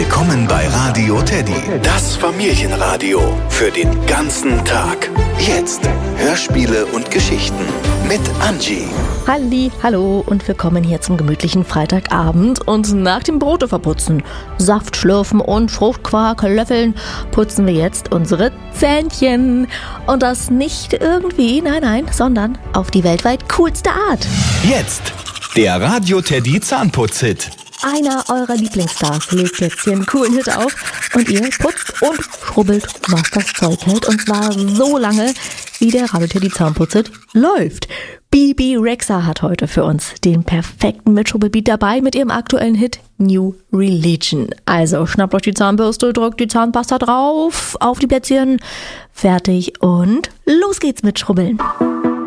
Willkommen bei Radio Teddy, das Familienradio für den ganzen Tag. Jetzt Hörspiele und Geschichten mit Angie. Halli, hallo und willkommen hier zum gemütlichen Freitagabend. Und nach dem Brote verputzen, Saft schlürfen und Fruchtquark löffeln, putzen wir jetzt unsere Zähnchen. Und das nicht irgendwie, nein, sondern auf die weltweit coolste Art. Jetzt der Radio Teddy Zahnputz-Hit. Einer eurer Lieblingsstars legt jetzt hier einen coolen Hit auf und ihr putzt und schrubbelt, was das Zeug hält. Und zwar so lange, wie der Radio Teddy Zahnputz-Hit läuft. Bebe Rexha hat heute für uns den perfekten Mitschrubbelbeat dabei mit ihrem aktuellen Hit New Religion. Also schnappt euch die Zahnbürste, drückt die Zahnpasta drauf, auf die Plätzchen, fertig und los geht's mit Schrubbeln.